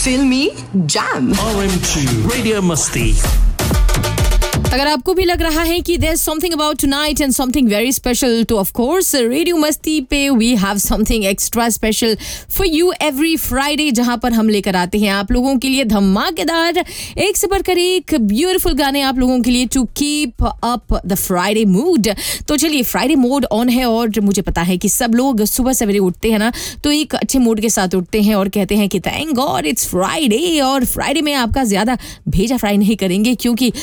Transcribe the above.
Filmy Jam. RM2 Radio Masti. अगर आपको भी लग रहा है कि there's something about tonight and something very special, तो of course रेडियो मस्ती पे we have something extra special for you every Friday, जहां पर हम लेकर आते हैं आप लोगों के लिए धमाकेदार एक से बढ़कर एक ब्यूटीफुल गाने आप लोगों के लिए to keep up the Friday mood. तो चलिए फ्राइडे मोड ऑन है और मुझे पता है कि सब लोग सुबह सवेरे उठते हैं ना तो एक अच्छे मूड के साथ उठते हैं और कहते हैं कि थैंक गॉड इट्स फ्राइडे. और फ्राइडे में आपका ज्यादा भेजा फ्राई नहीं करेंगे क्योंकि